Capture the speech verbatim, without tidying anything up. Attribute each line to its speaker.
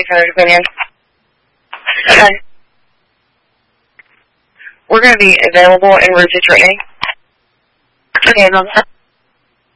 Speaker 1: third opinion. Okay. We're going to be available en route to training. Okay, no.